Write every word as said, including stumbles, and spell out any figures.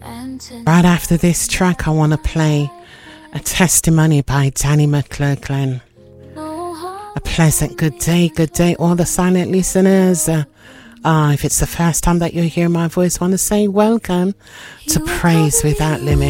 Right after this track, I want to play a testimony by Danny McClurkin. A pleasant good day, good day, all the silent listeners. Uh, uh, if it's the first time that you hear my voice, I want to say welcome to Praise Without Limit.